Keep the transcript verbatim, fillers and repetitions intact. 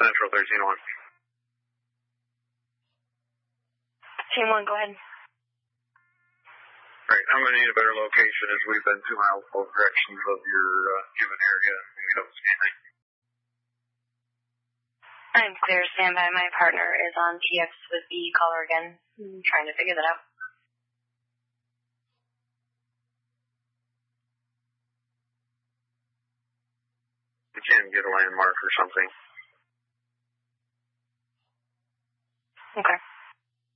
Central, thirteen one. Team one, go ahead. Alright, I'm going to need a better location as we've been two miles both directions of your uh, given area and we don't see anything. I'm clear. Stand by. My partner is on T X with the caller again. I'm trying to figure that out. We can get a landmark or something. Okay.